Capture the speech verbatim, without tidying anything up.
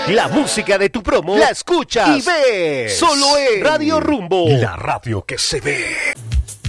La música de tu promo la escuchas y ves. Solo es Radio Rumbo, la radio que se ve.